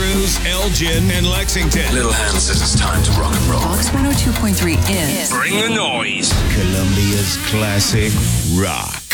Cruz, Elgin, and Lexington. Little Hand says it's time to rock and roll. Fox 102.3 is Bring the noise. Columbia's classic rock.